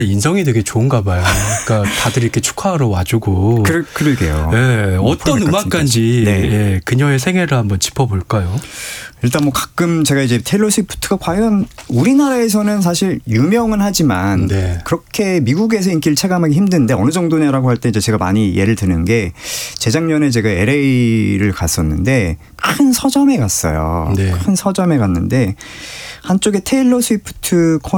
인성이 되게 좋은가 봐요. 그러니까 다들 이렇게 축하하러 와주고. 그러게요. 네, 어떤 음악가인지 네. 예, 그녀의 생애를 한번 짚어볼까요? 일단 뭐 가끔 제가 이제 테일러 스위프트가 과연 우리나라에서는 사실 유명은 하지만 네. 그렇게 미국에서 인기를 체감하기 힘든데 어느 정도냐라고 할 때 이제 제가 많이 예를 드는 게 재작년에 제가 LA를 갔었는데 큰 서점에 갔어요. 네. 큰 서점에 갔는데 한쪽에 테일러 스위프트 코너